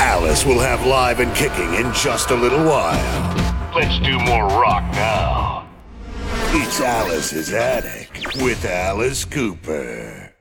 Alice will have live and kicking in just a little while. Let's do more rock now. It's Alice's Attic with Alice Cooper.